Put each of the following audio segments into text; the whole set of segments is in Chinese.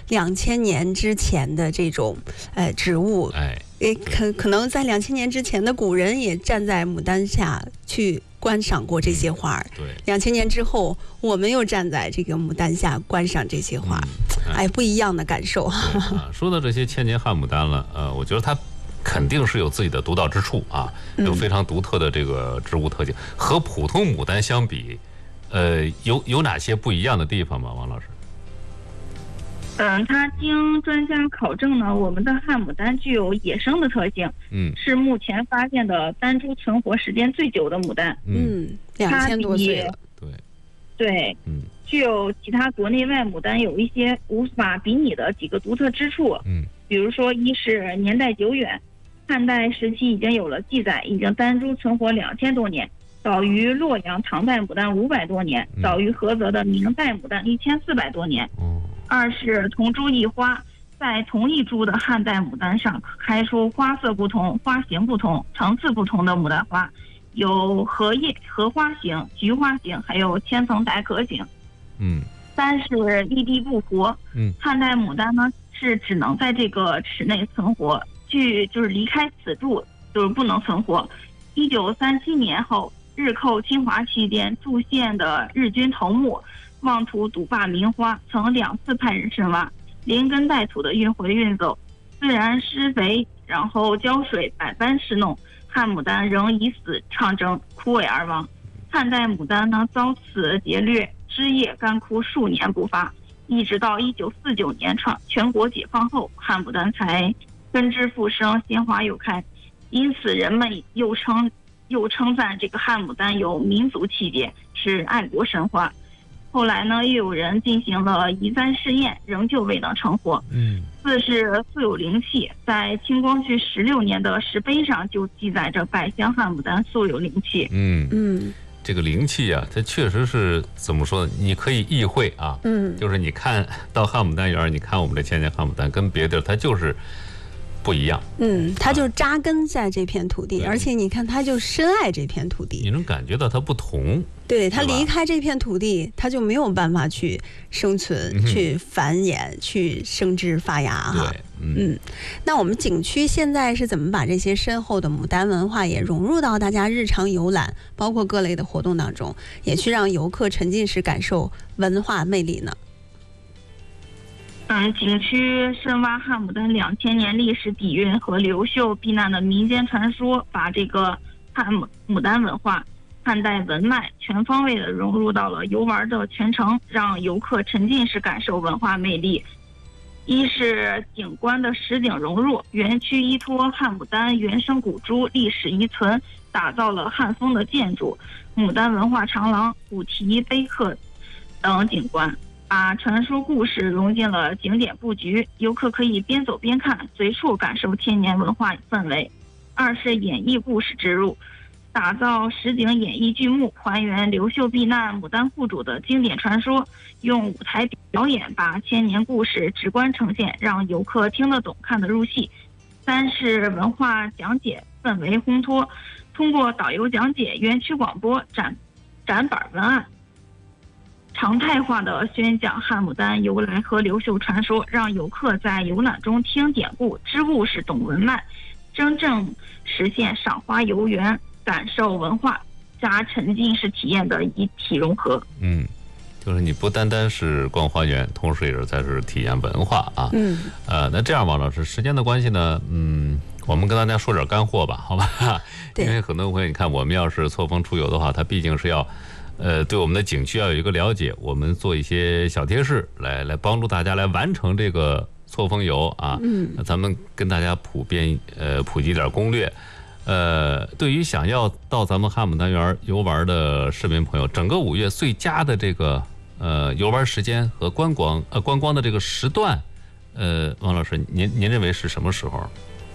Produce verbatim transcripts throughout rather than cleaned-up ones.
两千年之前的这种呃植物， 哎， 诶，可可能在两千年之前的古人也站在牡丹下去观赏过这些花儿。 对， 两千年之后，我们又站在这个牡丹下观赏这些花儿， 嗯、 哎，不一样的感受。 啊，说到这些千年汉牡丹了，呃，我觉得它肯定是有自己的独到之处啊，有非常独特的这个植物特性。嗯、和普通牡丹相比，呃，有有哪些不一样的地方吗，王老师？ 嗯，它经专家考证呢，我们的汉牡丹具有野生的特性， 嗯， 是目前发现的单株存活时间最久的牡丹， 嗯，两千多岁了， 对， 对， 嗯， 具有其他国内外牡丹有一些无法比拟的几个独特之处， 嗯， 比如说，一是年代久远，汉代时期已经有了记载，已经单株存活两千多年，早于洛阳唐代牡丹五百多年，早于菏泽的明代牡丹一千四百多年。 哦。 二是同株异花，在同一株的汉代牡丹上开出花色不同、花型不同、层次不同的牡丹花，有荷叶、荷花型、菊花型，还有千层带壳型。 嗯。 三是异地不活。 嗯。 汉代牡丹呢是只能在这个池内存活，去就是离开此柱就是不能存活。一九三七年后，日寇侵华期间驻县的日军头目妄图独霸名花，曾两次派人深挖，连根带土的运回运走。虽然施肥，然后浇水，百般施弄，汉牡丹仍以死抗争，枯萎而亡。汉代牡丹呢遭此劫掠，枝叶干枯数年不发，一直到一九四九年创全国解放后，汉牡丹才根枝复生，鲜花又开。因此人们又称又称赞这个汉牡丹有民族气节，是爱国神花。后来呢，又有人进行了移簪试验，仍旧未能成活。 嗯， 四是素有灵气，在清光绪十六年的石碑上就记载着百香汉牡丹素有灵气。 嗯嗯， 这个灵气啊，它确实是怎么说呢？你可以意会啊， 嗯， 就是你看到汉牡丹园，你看我们的千年汉牡丹，跟别的它就是不一样。 嗯，它就扎根在这片土地，而且你看，它就深爱这片土地， 你能感觉到它不同。 对，它离开这片土地，它就没有办法去生存、嗯、去繁衍、去生枝发芽哈。 对，嗯, 嗯。那我们景区现在是怎么把这些深厚的牡丹文化也融入到大家日常游览，包括各类的活动当中，也去让游客沉浸式感受文化魅力呢？ 嗯，景区深挖汉牡丹两千年历史底蕴和刘秀避难的民间传说，把这个汉牡丹文化、汉代文脉全方位的融入到了游玩的全程，让游客沉浸式感受文化魅力。一是景观的实景融入，园区依托汉牡丹原生古株历史遗存，打造了汉风的建筑、牡丹文化长廊、古题碑刻等景观，把传说故事融进了景点布局，游客可以边走边看，随处感受千年文化氛围。二是演绎故事植入，打造实景演绎剧目，还原刘秀避难、牡丹护主的经典传说，用舞台表演把千年故事直观呈现，让游客听得懂、看得入戏。三是文化讲解氛围烘托，通过导游讲解、园区广播、展展板文案，常态化的宣讲汉牡丹由来和刘秀传说，让游客在游览中听典故、知故事、懂文脉，真正实现赏花游园、感受文化加沉浸式体验的一体融合。 嗯，就是你不单单是逛花园，同时也是在这体验文化啊。 嗯， 呃，那这样王老师，时间的关系呢，嗯，我们跟大家说点干货吧，好吧？因为很多朋友，你看我们要是错峰出游的话，它毕竟是要。呃，对我们的景区要有一个了解，我们做一些小贴士来来帮助大家来完成这个错峰游啊。 嗯， 那咱们跟大家普遍呃普及点攻略。呃，对于想要到咱们汉牡丹园游玩的市民朋友，整个五月最佳的这个呃游玩时间和观光呃观光的这个时段，呃，王老师，您您认为是什么时候？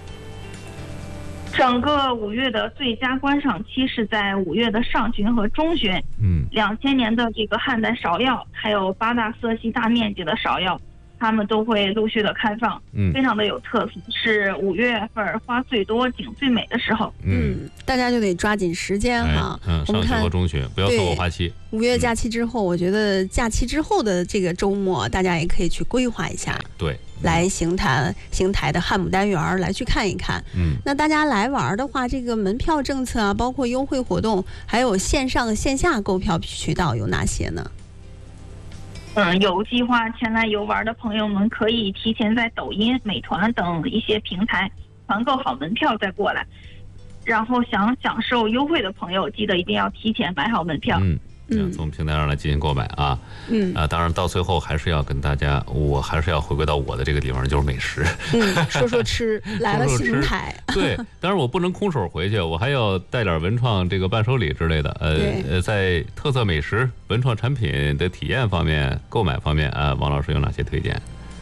整个五月的最佳观赏期是在五月的上旬和中旬。 嗯， 两千年的这个汉代芍药，还有八大色系大面积的芍药， 他们都会陆续的开放， 嗯， 非常的有特色，是五月份花最多、景最美的时候。 嗯，大家就得抓紧时间哈。 哎、嗯，上学和中学不要错过花期。 五月假期之后、嗯，我觉得假期之后的这个周末，大家也可以去规划一下。 对， 来邢台邢台的汉牡丹园来去看一看。 嗯，那大家来玩的话，这个门票政策啊，包括优惠活动，还有线上线下购票渠道有哪些呢？ 嗯，有计划前来游玩的朋友们，可以提前在抖音、美团等一些平台团购好门票再过来。然后想享受优惠的朋友，记得一定要提前买好门票。 嗯。嗯，从平台上来进行购买啊， 嗯啊，当然到最后还是要跟大家，我还是要回归到我的这个地方，就是美食。 嗯，说说吃，来了邢台。 对，当然我不能空手回去，我还要带点文创这个伴手礼之类的。呃呃，在特色美食、文创产品的体验方面、购买方面啊，王老师有哪些推荐？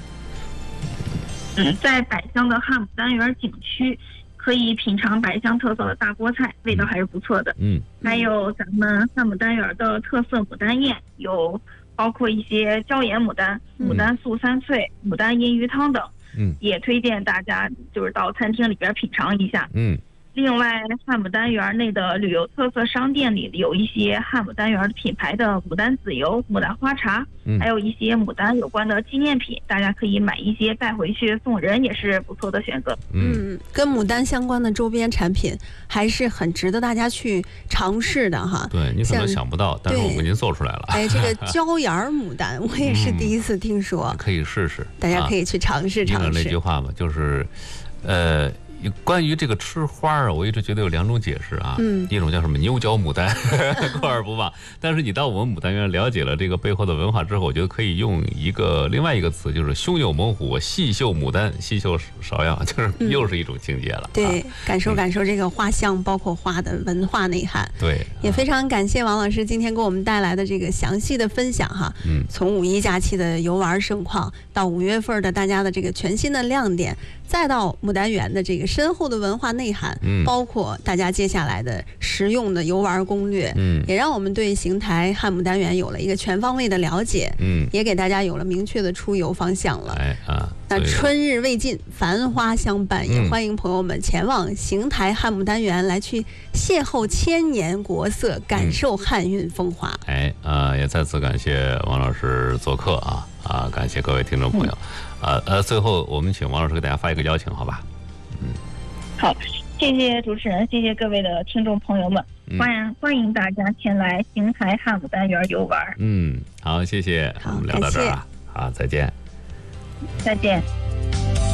嗯，在百香的汉牡丹园景区。可以品尝百香特色的大锅菜，味道还是不错的。 嗯， 还有咱们汉牡丹园的特色牡丹宴，有包括一些椒盐牡丹、牡丹素三脆、牡丹银鱼汤等。 嗯， 也推荐大家就是到餐厅里边品尝一下。 嗯。 另外，汉牡丹园内的旅游特色商店里有一些汉牡丹园品牌的牡丹籽油、牡丹花茶， 嗯、 还有一些牡丹有关的纪念品，大家可以买一些带回去送人，也是不错的选择。 嗯，跟牡丹相关的周边产品还是很值得大家去尝试的哈。 对，你可能想不到，但是我给您做出来了。 哎，这个椒盐牡丹我也是第一次听说， 嗯、可以试试， 大家可以去尝试尝试。 应了那句话嘛，就是，呃。关于这个吃花儿，我一直觉得有两种解释啊， 嗯， 一种叫什么牛角牡丹，过而不忘。但是你到我们牡丹园了解了这个背后的文化之后，我觉得可以用一个另外一个词，就是胸有猛虎，细嗅牡丹，细嗅芍药，就是又是一种境界了。 嗯、对、 啊， 感受感受这个花香，包括花的文化内涵。 对， 也非常感谢王老师今天给我们带来的这个详细的分享哈。 嗯， 从五一假期的游玩盛况，到五月份的大家的这个全新的亮点，再到牡丹园的这个深厚的文化内涵， 嗯， 包括大家接下来的实用的游玩攻略， 嗯， 也让我们对邢台汉牡丹园有了一个全方位的了解， 嗯， 也给大家有了明确的出游方向了。 哎啊， 那春日未尽，繁花相伴，也欢迎朋友们前往邢台汉牡丹园来去邂逅千年国色，感受汉韵风华。 嗯、哎啊，也再次感谢王老师做客啊啊，感谢各位听众朋友。嗯、啊呃，最后我们请王老师给大家发一个邀请，好吧？ 嗯，好，谢谢主持人，谢谢各位的听众朋友们，嗯、欢迎欢迎大家前来邢台汉牡丹园游玩。 嗯，好，谢谢，我们聊到这儿啊，好，再见， 再见。